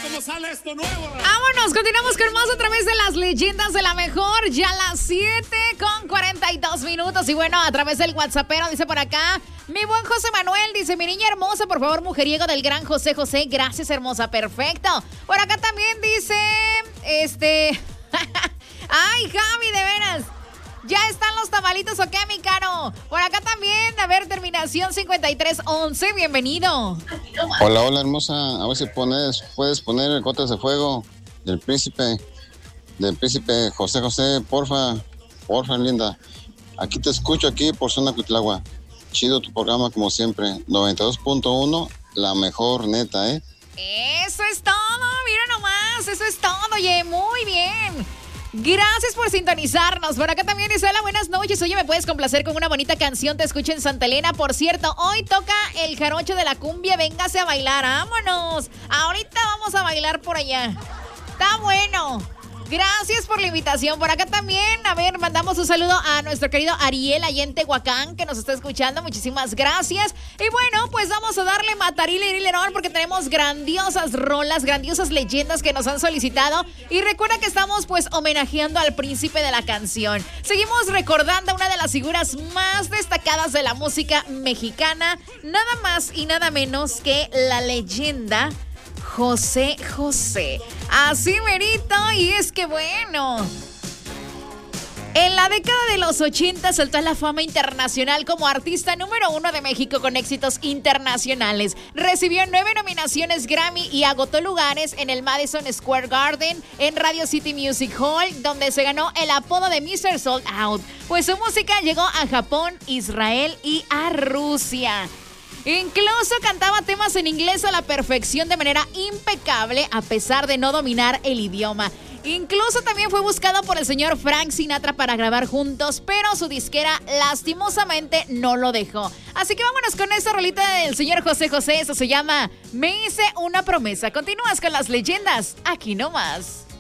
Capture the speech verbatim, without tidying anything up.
cómo sale esto nuevo. Vámonos, continuamos con más a través de las leyendas de la mejor. Ya las siete con cuarenta y dos minutos. Y bueno, a través del WhatsAppero dice por acá, mi buen José Manuel, dice, mi niña hermosa, por favor, mujeriego del gran José José. Gracias, hermosa, perfecto. Por acá también dice, este... Ay, Javi, de veras. ¿Ya están los tamalitos o qué, mi caro? Por acá también, a ver, terminación cincuenta y tres once, bienvenido. Hola, hola, hermosa. A ver si pones, puedes poner Gotas de Fuego del príncipe, del príncipe José José, porfa, porfa, linda. Aquí te escucho, aquí por Zona Cuitlagua. Chido tu programa, como siempre. noventa y dos punto uno, la mejor, neta, ¿eh? Eso es todo, mira nomás, eso es todo, oye, muy bien. Gracias por sintonizarnos. Por acá también dice, hola, buenas noches. Oye, ¿me puedes complacer con una bonita canción? Te escucho en Santa Elena. Por cierto, hoy toca el jarocho de la cumbia. Véngase a bailar, vámonos. Ahorita vamos a bailar por allá. Está bueno. Gracias por la invitación. Por acá también, a ver, mandamos un saludo a nuestro querido Ariel allá en Tehuacán, que nos está escuchando. Muchísimas gracias. Y bueno, pues vamos a darle matarile y lerón porque tenemos grandiosas rolas, grandiosas leyendas que nos han solicitado. Y recuerda que estamos pues homenajeando al príncipe de la canción. Seguimos recordando a una de las figuras más destacadas de la música mexicana, nada más y nada menos que la leyenda José José. Así merito, y es que bueno, en la década de los ochenta saltó a la fama internacional como artista número uno de México con éxitos internacionales. Recibió nueve nominaciones Grammy y agotó lugares en el Madison Square Garden, en Radio City Music Hall, donde se ganó el apodo de mister Sold Out, pues su música llegó a Japón, Israel y a Rusia. Incluso cantaba temas en inglés a la perfección de manera impecable a pesar de no dominar el idioma. Incluso también fue buscado por el señor Frank Sinatra para grabar juntos, pero su disquera lastimosamente no lo dejó. Así que vámonos con esta rolita del señor José José, eso se llama Me hice una promesa. Continúas con las leyendas, aquí nomás.